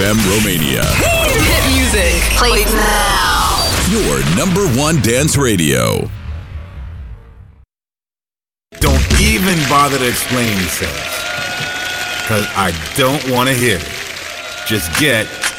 FM Romania. Hit music. Play now. Your number one dance radio. Don't even bother to explain yourself, because I don't want to hear it. Just get